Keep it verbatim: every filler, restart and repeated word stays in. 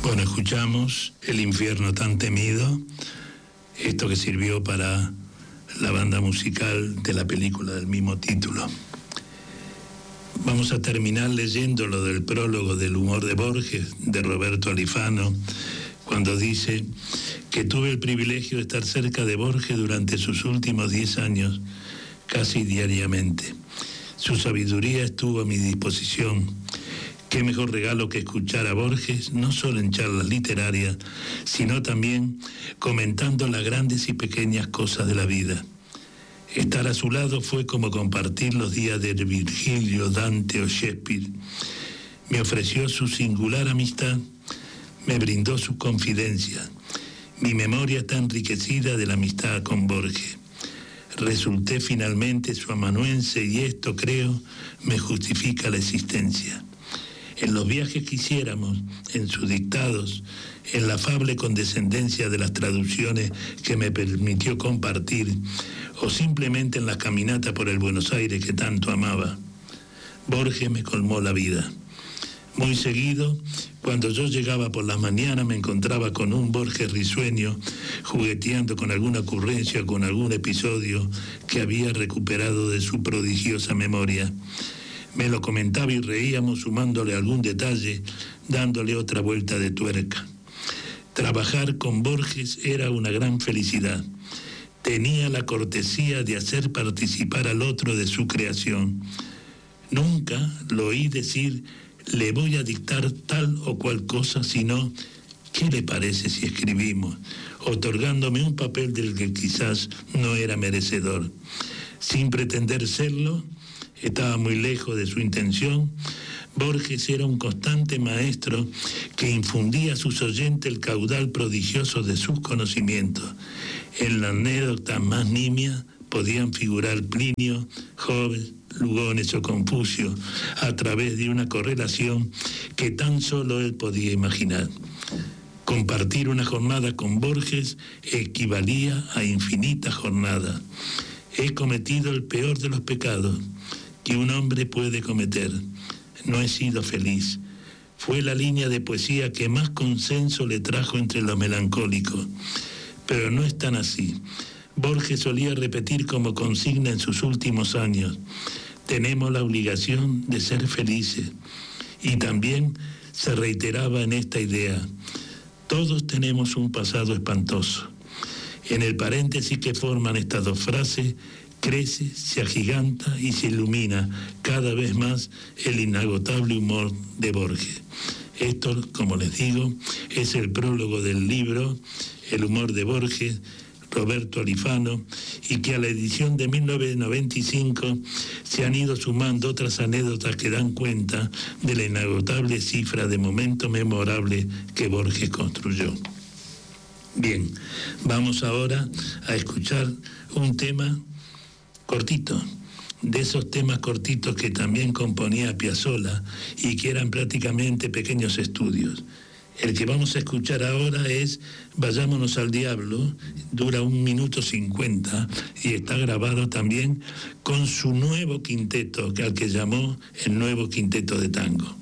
Bueno, escuchamos El infierno tan temido, esto que sirvió para la banda musical de la película del mismo título. Vamos a terminar leyendo lo del prólogo del humor de Borges, de Roberto Alifano, cuando dice que tuve el privilegio de estar cerca de Borges durante sus últimos diez años, casi diariamente. Su sabiduría estuvo a mi disposición. Qué mejor regalo que escuchar a Borges, no solo en charlas literarias, sino también comentando las grandes y pequeñas cosas de la vida. Estar a su lado fue como compartir los días de Virgilio, Dante o Shakespeare. Me ofreció su singular amistad, me brindó su confidencia. Mi memoria está enriquecida de la amistad con Borges. Resulté finalmente su amanuense y esto, creo, me justifica la existencia. En los viajes que hiciéramos, en sus dictados, en la afable condescendencia de las traducciones que me permitió compartir, o simplemente en las caminatas por el Buenos Aires que tanto amaba, Borges me colmó la vida. Muy seguido, cuando yo llegaba por las mañanas, me encontraba con un Borges risueño, jugueteando con alguna ocurrencia, con algún episodio que había recuperado de su prodigiosa memoria. Me lo comentaba y reíamos sumándole algún detalle, dándole otra vuelta de tuerca. Trabajar con Borges era una gran felicidad. Tenía la cortesía de hacer participar al otro de su creación. Nunca lo oí decir, le voy a dictar tal o cual cosa, sino, ¿qué le parece si escribimos? Otorgándome un papel del que quizás no era merecedor. Sin pretender serlo, estaba muy lejos de su intención. Borges era un constante maestro que infundía a sus oyentes el caudal prodigioso de sus conocimientos. En la anécdota más nimia podían figurar Plinio, Job, Lugones o Confucio, a través de una correlación que tan solo él podía imaginar. Compartir una jornada con Borges equivalía a infinitas jornadas. He cometido el peor de los pecados que un hombre puede cometer. No he sido feliz. Fue la línea de poesía que más consenso le trajo entre los melancólicos. Pero no es tan así. Borges solía repetir como consigna en sus últimos años: tenemos la obligación de ser felices. Y también se reiteraba en esta idea: todos tenemos un pasado espantoso. En el paréntesis que forman estas dos frases, crece, se agiganta y se ilumina cada vez más el inagotable humor de Borges. Esto, como les digo, es el prólogo del libro El humor de Borges, Roberto Alifano, y que a la edición de mil novecientos noventa y cinco se han ido sumando otras anécdotas que dan cuenta de la inagotable cifra de momentos memorables que Borges construyó. Bien, vamos ahora a escuchar un tema cortito, de esos temas cortitos que también componía Piazzolla y que eran prácticamente pequeños estudios. El que vamos a escuchar ahora es Vayámonos al Diablo, dura un minuto cincuenta y está grabado también con su nuevo quinteto, al que llamó el Nuevo Quinteto de Tango.